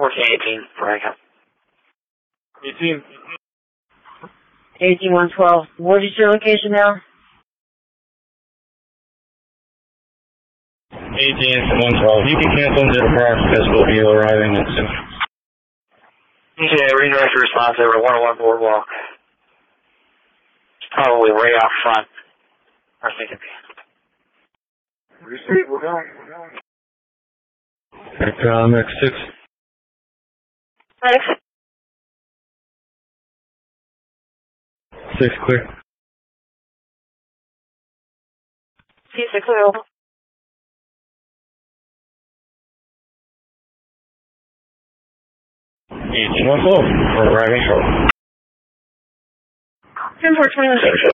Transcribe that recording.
1418, Frank. 18. 18112. What is your location now? 18-112. You can cancel into the park because we'll be arriving at soon. Okay, redirect your response over to 101 Boardwalk. Probably way out front. I think it'd be. Receipt, we're going. X6. Thanks. 6 clear. C6 available. 18-112. We're arriving shortly. 10-4-21.